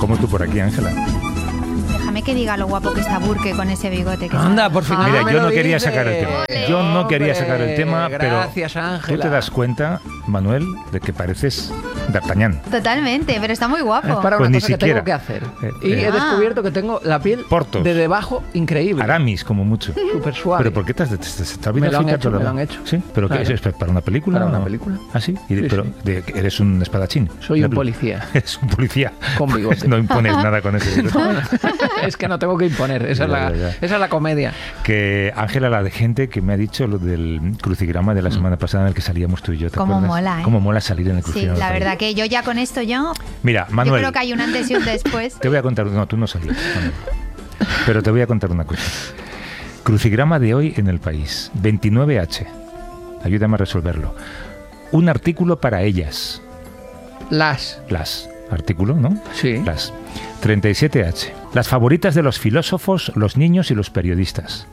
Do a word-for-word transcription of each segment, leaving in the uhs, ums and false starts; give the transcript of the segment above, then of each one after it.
Como tú por aquí, Ángela. Déjame que diga lo guapo que está Burke con ese bigote. Que Anda, está... por fin. Mira, me yo lo no quería dices. sacar el tema. Ole. Yo no quería sacar el tema, Gracias, pero Ángela. tú te das cuenta, Manuel, de que pareces D'Artagnan. Totalmente, pero está muy guapo. Es para Pues una ni cosa que siquiera. tengo que hacer. Eh, y eh. he descubierto que tengo la piel Portos. de debajo increíble. Aramis, como mucho. Súper suave. ¿Pero por qué te has te, te, te está Me lo han afeitando hecho, la- me lo han hecho. ¿Sí? ¿Pero Claro. qué es? ¿Es para una película? Para una o- película. ¿Ah, sí? Y de- Sí, pero sí. de- eres un espadachín. Soy un Una- policía. Eres un policía. Con bigote. No impones nada con ese bigote. Es que no tengo que imponer. Esa, Ya, es, la, ya, ya. esa es la comedia. Que Ángela, la de gente que me ha dicho lo del crucigrama de la semana pasada en el que salíamos tú y yo, ¿te Cómo acuerdas? mola, ¿eh? Cómo mola salir en el Sí, crucigrama. la verdad que yo ya con esto yo... Mira, Yo Manuel, creo que hay un antes y un después. te voy a contar... No, tú no salías, Manuel. Pero te voy a contar una cosa. Crucigrama de hoy en El País. veintinueve hache. Ayúdame a resolverlo. Un artículo para ellas. Las. Las. Artículo, ¿no? Sí. Las. treinta y siete hache. Las favoritas de los filósofos, los niños y los periodistas.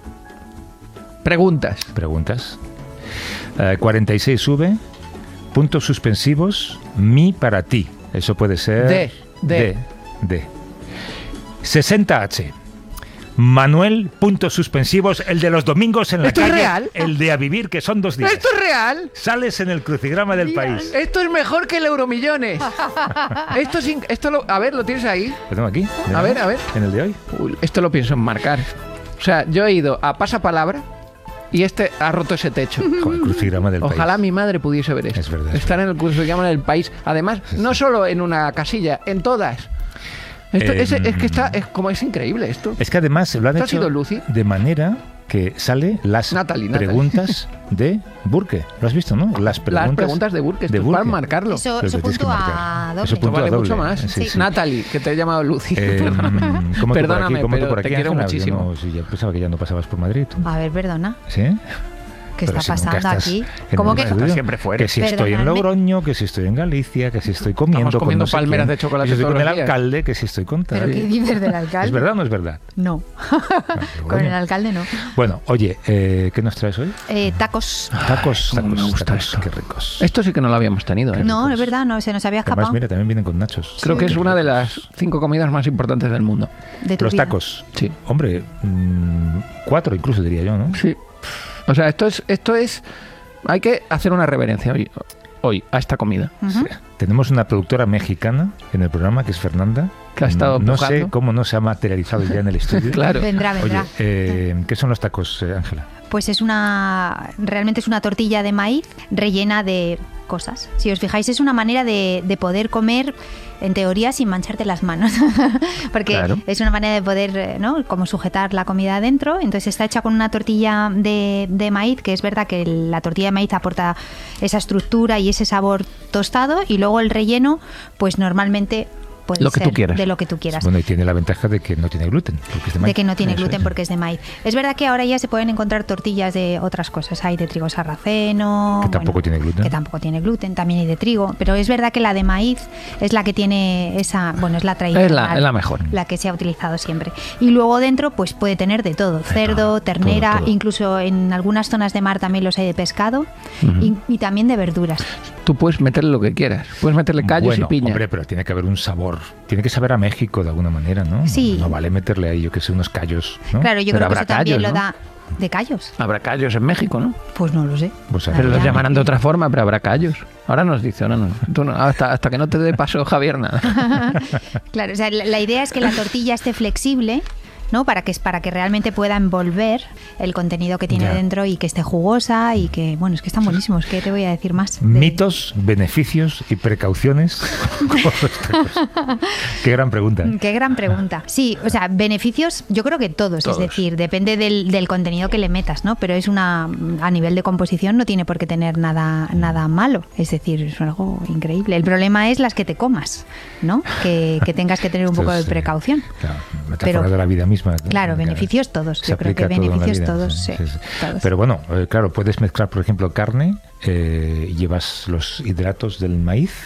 Preguntas. Preguntas. Eh, cuarenta y seis V. Puntos suspensivos. Mi para ti. Eso puede ser... De, de. De. de. sesenta hache. Manuel, puntos suspensivos, el de los domingos en la ¿Esto es calle. real? El de a vivir, que son dos días. ¿Esto es real? Sales en el crucigrama del país. Esto es mejor que el Euromillones. esto es in- esto lo, a ver, ¿lo tienes ahí? Lo tengo aquí. A ver, a ver. En el de hoy. Uy, esto lo pienso enmarcar. O sea, yo he ido a pasapalabra y este ha roto ese techo. Joder, crucigrama del Ojalá país. mi madre pudiese ver esto. Es verdad, es Estar en el crucigrama del país. Además, no solo en una casilla, en todas. Esto, Eh, es, es que está, es como es increíble esto. Es que además lo han ¿Esto ha hecho sido Lucy? de manera que sale las Natalie, Natalie. preguntas de Burke. ¿Lo has visto, no? Las preguntas, Las preguntas de Burke, esto de es para Burke. marcarlo. Eso, Pero eso te tienes que puntúa marcar. doble. Eso Esto puntúa vale doble. mucho más. Sí, sí. Natalie, que te he llamado Lucy. Eh, ¿cómo tú por Perdóname, aquí? ¿Cómo tú pero por te aquí, quiero Ángela? Yo muchísimo. no- sí, yo pensaba que ya no pasabas por Madrid. ¿Tú? A ver, perdona. ¿Sí? ¿Qué Pero está si nunca pasando estás aquí? en ¿Cómo el que...? estudio. Estás siempre fuera. Que si estoy en Perdonadme. Logroño, que si estoy en Galicia, que si estoy comiendo Estamos con comiendo no sé palmeras quién, de chocolate que si estoy todos con el los días. alcalde, que si estoy con tal. ¿Pero qué dices del alcalde? ¿Es verdad o no es verdad? No. pero Con el bueno. alcalde no. Bueno, oye, eh, ¿qué nos traes hoy? Eh, tacos. Tacos, cómo me tacos, gusta tacos, esto. qué ricos. Esto sí que no lo habíamos tenido. ¿eh? No, es verdad, no, se nos había Además, escapado. mira, también vienen con nachos. Creo que es una de las cinco comidas más importantes del mundo. De tu Los vida. tacos. Sí. Hombre, mmm, cuatro incluso diría yo, ¿no? Sí. O sea, esto es, esto es. Hay que hacer una reverencia hoy, hoy a esta comida. Ujú. Sí. Tenemos una productora mexicana en el programa, que es Fernanda. Que ha estado No sé empujando. cómo no se ha materializado ya en el estudio. Claro. Vendrá, vendrá. Oye, eh, ¿qué son los tacos, eh, Ángela? Pues es una... Realmente es una tortilla de maíz rellena de cosas. Si os fijáis, es una manera de, de poder comer, en teoría, sin mancharte las manos. Porque Claro. es una manera de poder, eh, ¿no? Como sujetar la comida adentro. Entonces está hecha con una tortilla de, de maíz, que es verdad que la tortilla de maíz aporta esa estructura y ese sabor tostado. Y luego el relleno, pues normalmente... Puede Lo que tú ser quieras. de lo que tú quieras. Bueno, y tiene la ventaja de que no tiene gluten. Porque es de, De maíz. que no tiene Eso gluten es. porque es de maíz. Es verdad que ahora ya se pueden encontrar tortillas de otras cosas. Hay de trigo sarraceno. Que tampoco tiene gluten. Que tampoco tiene gluten. También hay de trigo. Pero es verdad que la de maíz es la que tiene esa... Bueno, es la tradicional. Es la- es la mejor. La que se ha utilizado siempre. Y luego dentro pues puede tener de todo. Cerdo, ternera, todo, todo. incluso en algunas zonas de mar también los hay de pescado. Ujú. y, y también de verduras. Tú puedes meterle lo que quieras. Puedes meterle callos bueno, y piña. hombre, pero tiene que haber un sabor. Tiene que saber a México de alguna manera, ¿no? Sí. No vale meterle ahí, yo que sé, unos callos, ¿no? Claro, yo Pero creo que habrá eso también callos, lo ¿no? da... ¿De callos? Habrá callos en México, ¿no? Pues no lo sé. Pues, a Pero ver, los ya. llamarán de otra forma, pero habrá callos. Ahora nos dice, ahora no. Tú no- hasta, hasta que no te dé paso, Javier, nada. Claro, o sea, la, la idea es que la tortilla esté flexible, ¿no? Para que, para que realmente pueda envolver el contenido que tiene Ya. dentro y que esté jugosa y que, bueno, es que están buenísimos. ¿Qué te voy a decir más? De- mitos, beneficios y precauciones. con los tacos. Qué gran pregunta. ¿eh? Qué gran pregunta. Sí, o sea, beneficios, yo creo que todos, Todos. es decir, depende del, del contenido que le metas, ¿no? Pero es una, a nivel de composición no tiene por qué tener nada, nada malo, es decir, es algo increíble. El problema es las que te comas, ¿no? Que, que tengas que tener un poco de Entonces, eh, precaución. Claro, metáfora Pero- de la vida misma. Claro, beneficios todos. Se Yo creo que aplica todo en la beneficios vida, todos, sí, sí, sí, sí. todos. Pero bueno, eh, claro, puedes mezclar, por ejemplo, carne, eh, llevas los hidratos del maíz.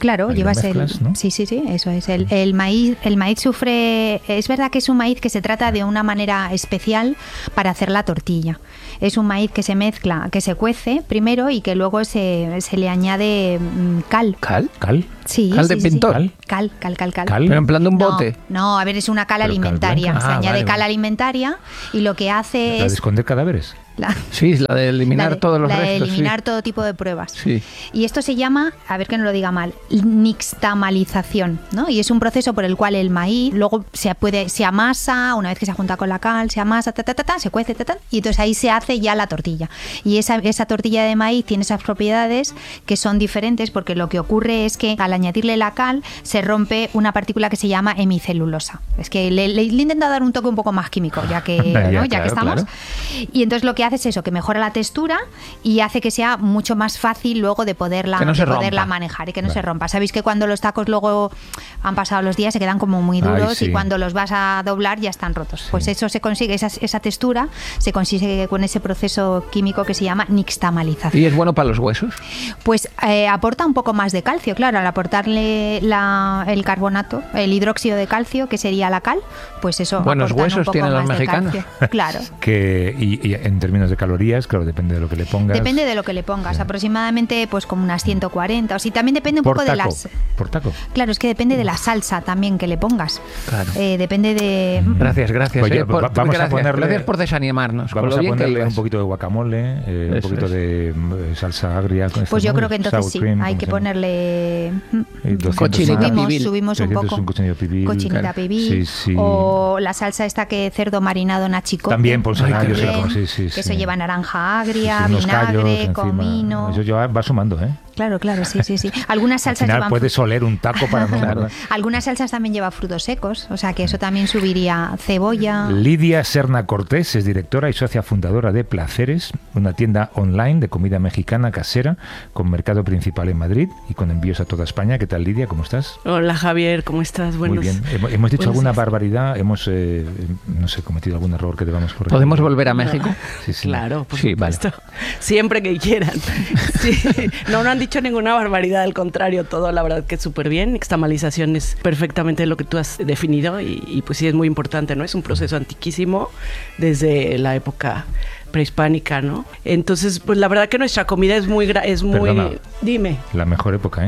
Claro, Ahí lo llevas mezclas, el... ¿no? Sí, sí, sí, eso es. El, el maíz el maíz sufre... Es verdad que es un maíz que se trata de una manera especial para hacer la tortilla. Es un maíz que se mezcla, que se cuece primero y que luego se, se le añade mm, cal. ¿Cal? ¿Cal? Sí, ¿Cal sí, de sí, sí. pintor? ¿Cal? Cal, cal, cal, cal. ¿Cal? Pero en plan de un No, bote. No, a ver, es una cal Pero cal alimentaria. blanca. Se Ah, añade vale, cal vale. alimentaria y lo que hace ¿La de es... esconder cadáveres? la- Sí, la de eliminar la de- todos los la de restos. sí. eliminar todo tipo de pruebas. Sí. Y esto se llama, a ver que no lo diga mal, nixtamalización, ¿no? Y es un proceso por el cual el maíz luego se puede se amasa, una vez que se junta con la cal, se amasa, ta, ta, ta, ta, se cuece, ta, ta, y entonces ahí se hace ya la tortilla. Y esa, esa tortilla de maíz tiene esas propiedades que son diferentes porque lo que ocurre es que al añadirle la cal se rompe una partícula que se llama hemicelulosa. Es que le, le, le he intentado dar un toque un poco más químico, ya que, Ya, ¿no? ya claro, que estamos. claro. Y entonces lo que hace es eso, que mejora la textura y hace que sea mucho más fácil luego de poderla, Que no se de poderla rompa. manejar y que no Vale. se rompa. Sabéis que cuando los tacos luego han pasado los días se quedan como muy Ay, duros sí. y cuando los vas a doblar ya están rotos. Pues eso se consigue, esa, esa textura se consigue con ese proceso químico que se llama nixtamalización. ¿Y es bueno para los huesos? Pues eh, aporta un poco más de calcio, claro, al aportarle la- el carbonato, el hidróxido de calcio, que sería la cal, pues eso. Buenos aportan un huesos poco tienen los más de mexicanos. calcio. Claro. Que, y, y en términos de calorías, claro, depende de lo que le pongas. Depende de lo que le pongas, Sí. aproximadamente pues como unas ciento cuarenta, o si también depende un por poco taco, de las... por taco. Claro, es que depende de la salsa también que le pongas. Claro. Eh, depende de... Gracias, gracias. Oye, eh, por- va- vamos a gracias, ponerle- gracias por desanimarnos. con Vamos lo a bien que ponerle un ibas. poquito de guacamole, eh, un Eso poquito es. de mm, salsa agria. con Pues esta, yo ¿no? creo que entonces Sour sí, cream, hay ¿cómo que se llama? ponerle... mm, Eh, doscientos Cochinita más. subimos, pibil. subimos un trescientos poco. un cochinillo pibil. Cochinita Claro. pibil. Sí, sí. O la salsa esta que cerdo marinado nachicote. También, por Ay, ah, qué yo sé bien. cómo, sí, sí, Que sí. eso lleva naranja agria, Sí, sí, unos callos vinagre, encima. comino. Eso ya va sumando, ¿eh? Claro, claro, sí, sí, sí. Algunas Al salsas final llevan puedes oler un taco para no Claro. engordar. Algunas salsas también llevan frutos secos, o sea que eso también subiría cebolla. Lidia Serna Cortés es directora y socia fundadora de Placeres, una tienda online de comida mexicana casera con mercado principal en Madrid y con envíos a toda España. ¿Qué tal, Lidia? ¿Cómo estás? Hola Javier, ¿cómo estás? Buenos, Muy bien. Hemos, hemos dicho buenos alguna días. barbaridad, hemos, eh, no sé, cometido algún error que debamos corregir. ¿Podemos volver a México? Sí, sí. Claro, por Sí, vale. supuesto. Siempre que quieran. Sí. No, no han dicho ninguna barbaridad, al contrario, todo la verdad que es súper bien. Nixtamalización es perfectamente lo que tú has definido y, y pues sí es muy importante, ¿no? Es un proceso antiquísimo desde la época prehispánica, ¿no? Entonces, pues la verdad que nuestra comida es muy... gra- es muy Perdona. Dime. La mejor época, ¿eh?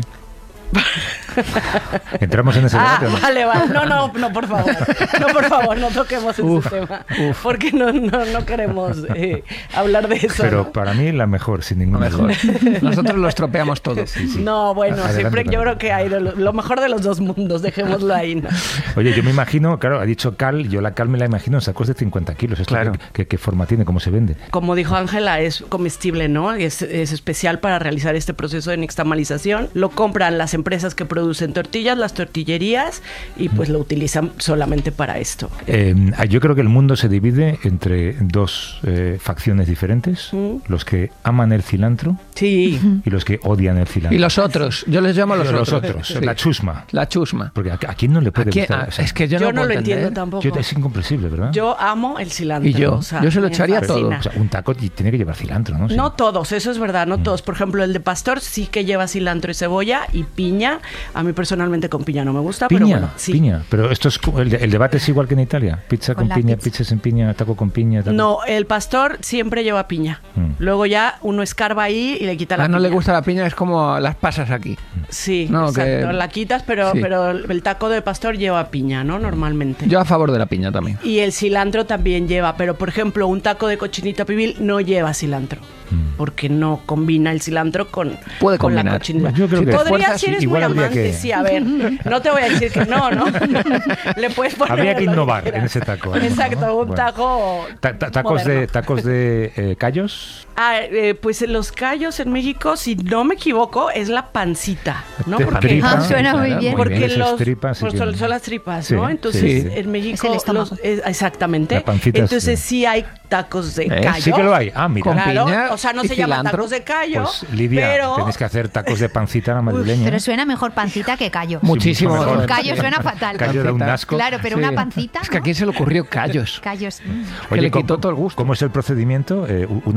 ¿Entramos en ese Ah, debate o no? vale, vale. No, no, no, por favor. No, por favor, no toquemos Uf, ese tema. Porque no, no, no queremos eh, hablar de eso. Pero ¿no? para mí la mejor, sin ninguna Mejor. duda. Nosotros lo estropeamos todo. No, bueno, Adelante, siempre yo Fernando. creo que hay de lo, lo mejor de los dos mundos, dejémoslo ahí, ¿no? Oye, yo me imagino, claro, ha dicho cal, yo la cal me la imagino en sacos de cincuenta kilos. ¿Esto Claro. qué, qué- qué forma tiene? ¿Cómo se vende? Como dijo Ángela, es comestible, ¿no? Es, es especial para realizar este proceso de nixtamalización. Lo compran las empresas que producen tortillas, las tortillerías, y pues lo utilizan solamente para esto. Eh, yo creo que el mundo se divide entre dos eh, facciones diferentes, Mm. los que aman el cilantro Sí. y los que odian el cilantro. Y los otros, yo les llamo los, Los otros. otros, Sí. la chusma. La chusma. Porque a, a quién no le ¿A puede quién? gustar. Ah, O sea, es que yo, Yo, no, no, puedo lo entender. entiendo tampoco. yo- es incomprensible, ¿verdad? Yo amo el cilantro. Y yo, o sea, yo se lo me echaría fascina. todo. O sea, un taco y tiene que llevar cilantro, ¿no? Sí. No todos, eso es verdad, no todos. Por ejemplo, el de pastor sí que lleva cilantro y cebolla y piña. A mí personalmente con piña no me gusta, pero Piña, bueno, sí. piña. Pero esto es cu- el, de- el debate es igual que en Italia. Pizza Con con, la piña, pizza. pizza sin piña, taco con piña. taco- No, el pastor siempre lleva piña. Mm. Luego ya uno escarba ahí y le quita la A no piña. le gusta la piña, es como las pasas aquí. Sí, No, exacto. que- La quitas, pero, sí. pero el taco de pastor lleva piña, ¿no? Normalmente. Yo a favor de la piña también. Y el cilantro también lleva, pero por ejemplo, un taco de cochinita pibil no lleva cilantro. Mm. Porque no combina el cilantro con, Puede con la combinar. cochinita. Yo creo Si que te Podría, esfuerzas, si eres igual muy habría amante, que- sí, a ver. No te voy a decir que no, ¿no? Le puedes poner Habría que lo innovar quieras. en ese taco, ¿eh? Exacto, ¿no? un Bueno. taco. Ta- ta- tacos de, moderno. tacos de eh, callos. Ah, eh, pues los callos en México, si no me equivoco, es la pancita, ¿no? Te- Porque, tripa, Ah, suena muy claro, bien. porque bien. Esas los tripas, sí pues que- son, son las tripas, Sí, ¿no? Entonces, sí, sí. en Es México el estómago. los- es- exactamente. La pancita, Entonces sí. sí hay tacos de ¿Eh? callo. Sí que lo hay. Ah, mira. Con Claro, piña o sea, no y se llaman cilantro. tacos de callo, Pues Lidia, pero tenéis que hacer tacos de pancita a la madrileña. Pero suena mejor pancita que callo. Muchísimo mucho mejor. mejor. Callo suena fatal. Callo da un Pancita. asco. Claro, pero Sí. una pancita. Es que a ¿no? quién se le ocurrió callos. Callos. mm. que le ¿cómo- quitó todo el gusto. ¿Cómo es el procedimiento? Eh, u- una vez que ya tienes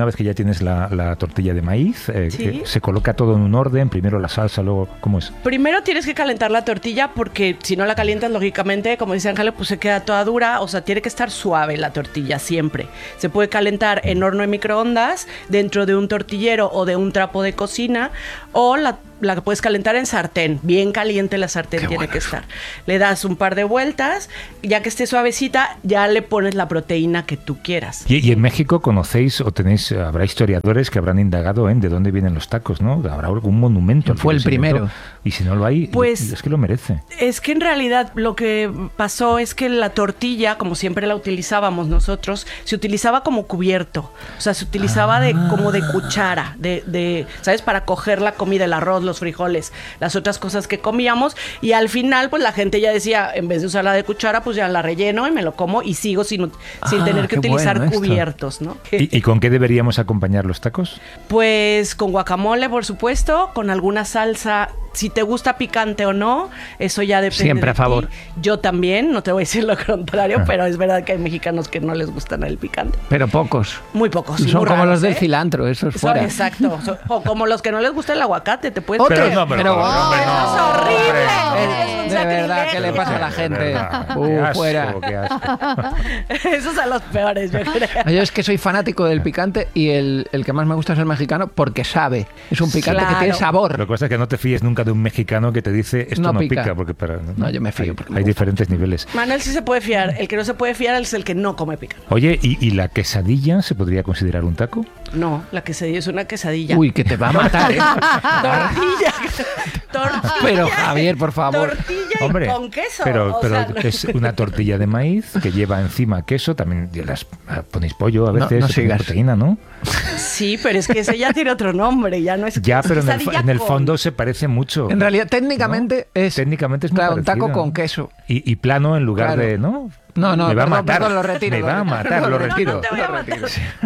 tienes la, la tortilla de maíz, eh, Sí. eh, se coloca todo en un orden, primero la salsa, luego, ¿cómo es? Primero tienes que calentar la tortilla porque si no la calientas, lógicamente, como dice Ángel, pues se queda toda dura. O sea, tiene que estar suave la tortilla siempre. Se puede calentar en horno de microondas, dentro de un tortillero o de un trapo de cocina, o la la que puedes calentar en sartén, bien caliente la sartén Qué tiene bueno que eso. estar. Le das un par de vueltas, ya que esté suavecita, ya le pones la proteína que tú quieras. Y, y en México conocéis o tenéis, habrá historiadores que habrán indagado en de dónde vienen los tacos, ¿no? Habrá algún monumento. al que Fue el los inventó. primero. Y si no lo hay, Pues- es que lo merece. Es que en realidad lo que pasó es que la tortilla, como siempre la utilizábamos nosotros, se utilizaba como cubierto. O sea, se utilizaba de como de cuchara, de, de, ¿sabes? Para coger la comida, el arroz, los frijoles, las otras cosas que comíamos. Y al final, pues la gente ya decía, en vez de usarla de cuchara, pues ya la relleno y me lo como y sigo sin, sin Ah, tener que qué utilizar bueno esto. cubiertos, ¿no? ¿Y, y con qué deberíamos acompañar los tacos? Pues con guacamole, por supuesto, con alguna salsa. Si te gusta picante o no, eso ya depende Siempre de a favor. ti. Yo también, no te voy a decir lo contrario, pero es verdad que hay mexicanos que no les gustan el picante. Pero pocos. Muy pocos. y Son muy como raros, los del ¿eh? cilantro, eso es Son- fuera. exacto. Son- o como los que no les gusta el aguacate, te puedes... Otro, Pero no, pero- pero- hombre, no, ¡Es horrible! hombre, Es un de verdad, ¿qué le sacrilegio. pasa a la De gente? verdad, Uh, qué asco, fuera. qué asco. Esos son los peores, yo creo. Yo es que soy fanático del picante y el, el que más me gusta es el mexicano porque sabe. Es un picante Claro. que tiene sabor. Lo que pasa es que no te fíes nunca de un mexicano que te dice esto No no, pica. pica. porque para, No, yo me fío Hay, porque me hay gusta. diferentes niveles. Manuel sí se puede fiar. El que no se puede fiar es el que no come picante. Oye, ¿y, y la quesadilla se podría considerar un taco? No, la quesadilla es una quesadilla. Uy, que te va a matar, ¿eh? Tortilla. Tortilla. Pero, Javier, por favor. Tortilla y Hombre, con queso. pero, o pero sea, no- es una tortilla de maíz que lleva encima queso, también las, ponéis pollo a No, veces, no se pone sigas. proteína, ¿no? Sí, pero es que ese ya tiene otro nombre, ya no es Ya, es pero en el, fo- quesadilla en el con- fondo se parece mucho. En realidad, técnicamente ¿no? es. Técnicamente es muy claro, un taco parecido. con queso. Y, y plano en lugar Claro. de, ¿no? No, no, me va a perdón, matar. perdón, lo retiro, Me lo va a retiro. matar, No, lo no, no, retiro. No te voy a Lo matar.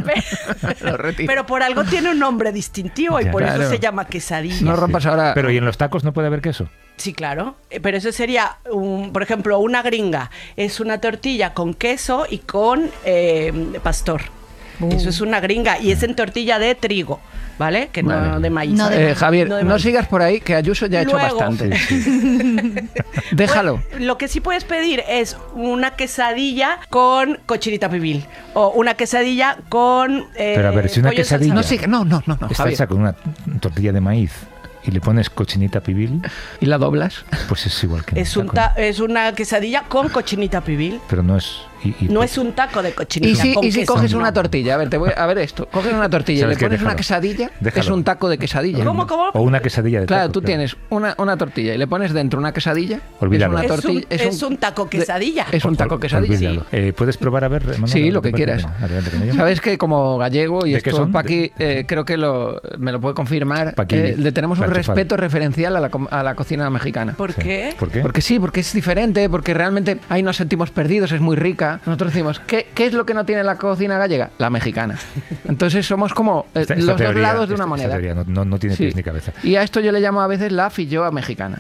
Lo retiro. Pero por algo tiene un nombre distintivo y Ya. por Claro. eso se llama quesadilla. No rompas ahora. Pero ¿y en los tacos no puede haber queso? Sí, claro. Eh, Pero eso sería, un, por ejemplo, una gringa. Es una tortilla con queso y con eh, pastor. Uh. Eso es una gringa y es en tortilla de trigo, ¿vale? Que no Vale. de maíz. No de Eh, Javier, No de no maíz. sigas por ahí, que Ayuso ya ha hecho Luego. bastante. Sí, sí. Déjalo. Pues, lo que sí puedes pedir es una quesadilla con cochinita pibil o una quesadilla con eh, Pero a ver, si una pollo en salsa quesadilla- No verde. sigas. No, no, no, no, Está Javier. hecha con una tortilla de maíz y le pones cochinita pibil, ¿Y la doblas? pues es igual que en Es, un un taco. ta- es una quesadilla con cochinita pibil. Pero no es... y- y- No es un taco de Y cochinita si, con y si queso. coges No. una tortilla, a ver, te voy a ver esto. Coges una tortilla y ¿Sabes le qué? pones una Déjalo. quesadilla, Déjalo. es un taco de quesadilla. ¿Cómo, cómo? O una quesadilla de Claro, taco, tú tienes una, una tortilla y le pones dentro una quesadilla. Olvídalo. Es una Es un- tortilla. es un taco de- quesadilla. Es un taco Ol- quesadilla. olvídalo. Eh, ¿Puedes probar a ver, Manuel? Sí, lo ¿Te que parece? quieras. Adelante con ello. Sabes que como gallego, y ¿De qué esto son? Paqui eh, creo que lo, me lo puede confirmar, Paqui, eh, le tenemos un la enchufada. respeto referencial a la, com- a la cocina mexicana. ¿Por Sí. qué? ¿Por qué? Porque sí, porque es diferente, porque realmente ahí nos sentimos perdidos, es muy rica. Nosotros decimos, ¿qué, qué es lo que no tiene la cocina gallega? La mexicana. Entonces somos como eh, Esta- los esta dos teoría- lados de una esta- esta moneda. teoría no, no- no tiene Sí. pies ni cabeza. Y a esto yo le llamo a veces la filloa mexicana.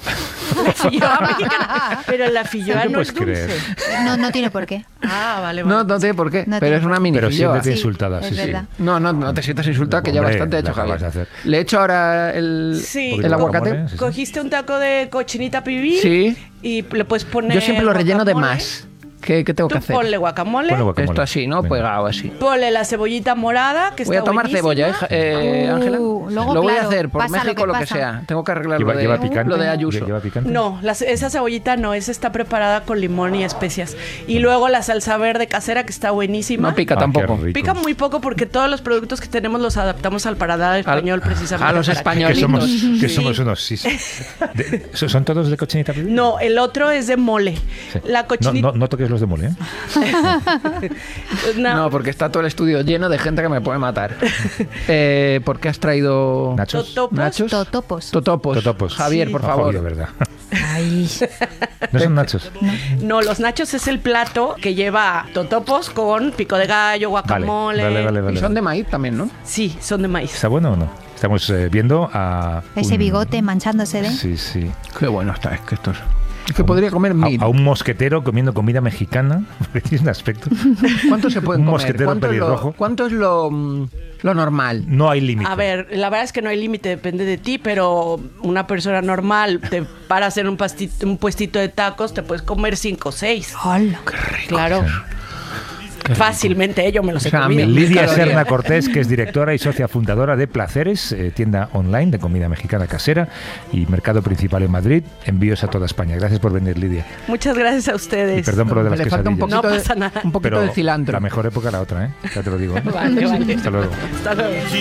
La filloa mexicana. Pero la filloa ¿Qué no es puedes dulce. creer? No, no tiene por qué. Ah, vale, vale. No, no sé por qué, No pero tiene es una por qué. mini Pero filloa. siéntete Sí, insultada, es sí, sí. verdad. No, no, no te sientas insultado, que ya Hombre, bastante ha la hecho acabas Javier. de hacer. Le he hecho ahora el, Sí. Un el poquito de aguacate. guacamole, sí, sí. Cogiste un taco de cochinita pibil Sí. y le puedes poner Yo siempre lo relleno de guacamole. más. ¿Qué, qué tengo Tú que hacer? ponle guacamole, Ponle guacamole. Esto así, ¿no? Venga. Pegado así. ponle la cebollita morada, que Voy a está tomar buenísima. cebolla, ¿eh, Ja- eh, Uh, Ángela? luego, lo voy a claro, hacer por pasa lo México, que lo que, pasa. sea. Tengo que arreglar ¿Lleva, lo, de, lleva picante? lo de Ayuso. ¿Lleva picante? No, la- esa cebollita no, esa está preparada con limón y especias. Y luego la salsa verde casera, que está buenísima. No pica Ah, qué tampoco. rico. Pica muy poco porque todos los productos que tenemos los adaptamos al paladar español precisamente. a los para que- Que españolitos. somos, que Sí. somos unos... Sí, sí. De- ¿Son todos de cochinita pibil? No, el otro es de mole. Sí. La No, cochinita... no, no toques los de mole, ¿eh? no, No, porque está todo el estudio lleno de gente que me puede matar. Eh, ¿Por qué has traído ¿Nachos? Totopos. nachos? Totopos. Totopos. Totopos. Javier, Sí. por Ah, favor. jodido, ¿verdad? Ay. No son nachos. No, los nachos es el plato que lleva totopos con pico de gallo, Vale, guacamole. vale, vale, vale. Y son de maíz también, ¿no? Sí, son de maíz. ¿Está bueno o no? Estamos eh, viendo a... Ese un- bigote manchándose de. Sí, sí. Qué bueno está, es que esto es... Es que podría comer mil. A, a un mosquetero comiendo comida mexicana, porque tiene un aspecto. ¿Cuánto se puede Un comer? mosquetero ¿Cuánto es lo, pelirrojo. cuánto es lo, mm, lo normal? No hay límite. A ver, la verdad es que no hay límite, depende de ti, pero una persona normal te para hacer un, pastito, un puestito de tacos, te puedes comer cinco o seis. ¡Hala! Claro. Fácilmente, yo me los he O sea, comido. mil Lidia calorías. Serna Cortés, que es directora y socia fundadora de Placeres, eh, tienda online de comida mexicana casera y mercado principal en Madrid. Envíos a toda España. Gracias por venir, Lidia. Muchas gracias a ustedes. Y perdón por lo de las Le falta un quesadillas. poquito, No pasa de, nada. un poquito Pero de cilantro. la mejor época la otra, ¿eh? Ya te lo digo. ¿eh? Vale, vale. Hasta luego. Hasta luego.